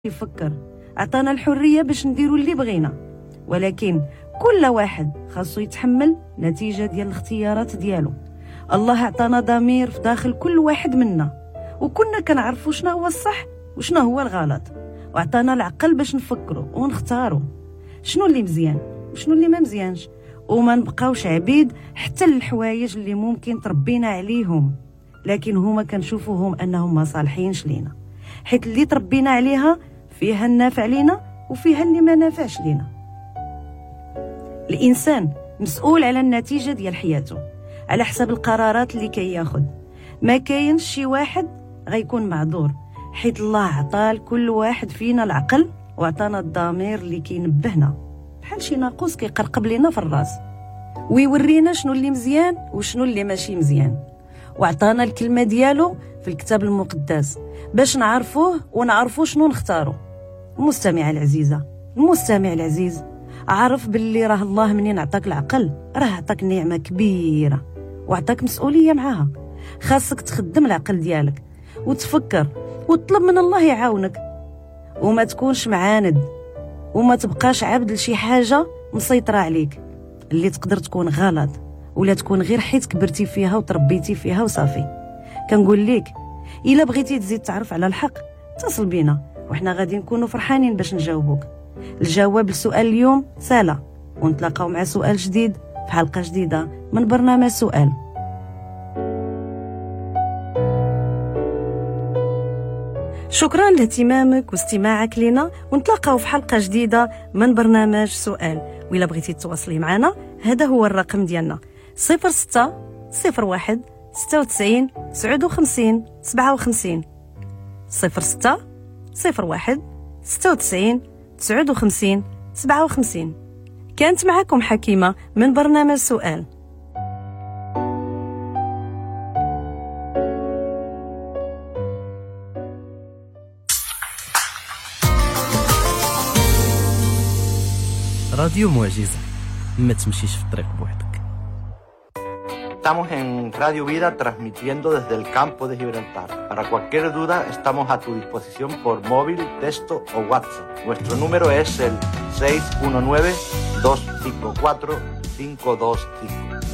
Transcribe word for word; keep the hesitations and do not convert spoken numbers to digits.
يفكر، عطانا الحرية باش نديروا اللي بغينا، ولكن كل واحد خاصو يتحمل نتيجة ديال الاختيارات ديالو. الله عطانا ضمير في داخل كل واحد منا، وكنا كنعرفوا شنو هو الصح وشنو هو الغلط، وعطانا العقل باش نفكروا ونختاروا شنو اللي مزيان وشنو اللي ما مزيانش، وما نبقاوش عبيد حتى للحوايج اللي ممكن تربينا عليهم لكن هما كنشوفوهم انهم ما صالحينش لينا، حيت اللي تربينا عليها فيها النافع لينا وفيها اللي ما نافعش لينا. الانسان مسؤول على النتيجه ديال حياته على حسب القرارات اللي كياخد. ما كاينش شي واحد غيكون معذور، حيت الله عطى لكل واحد فينا العقل وعطانا الضمير اللي كينبهنا بحال شي ناقوس كيقرقب لينا في الراس ويورينا شنو اللي مزيان وشنو اللي ماشي مزيان، وعطانا الكلمه ديالو في الكتاب المقدس باش نعرفوه ونعرفو شنو نختارو. المستمع العزيزه، المستمع العزيز، عارف باللي راه الله منين عطاك العقل راه عطاك نعمه كبيره وعطاك مسؤوليه معاها. خاصك تخدم العقل ديالك وتفكر وتطلب من الله يعاونك، وما تكونش معاند وما تبقاش عبد لشي حاجه مسيطره عليك اللي تقدر تكون غلط ولا تكون غير حيت كبرتي فيها وتربيتي فيها وصافي. كنقول لك الا بغيتي تزيد تعرف على الحق اتصل بينا وحنا غادي نكونوا فرحانين باش نجاوبوك. الجواب لسؤال اليوم سهله، ونتلاقاو مع سؤال جديد في حلقه جديده من برنامج سؤال. شكرا لاهتمامك واستماعك لنا، ونتلاقاو في حلقه جديده من برنامج سؤال. وإلا بغيتي تواصلي معنا هذا هو الرقم ديالنا صفر ستة صفر واحد ستة وتسعين تسعة وخمسين سبعة وخمسين صفر ستة صفر واحد ستة وتسعين تسعة وخمسين سبعة وخمسين. كانت معكم حكيمة من برنامج سؤال. راديو معجزة، ما تمشيش في الطريق بوحدك. Estamos en Radio Vida transmitiendo desde el campo de Gibraltar. Para cualquier duda estamos a tu disposición por móvil, texto o WhatsApp. Nuestro número es el seis uno nueve, dos cinco cuatro, cinco dos cinco.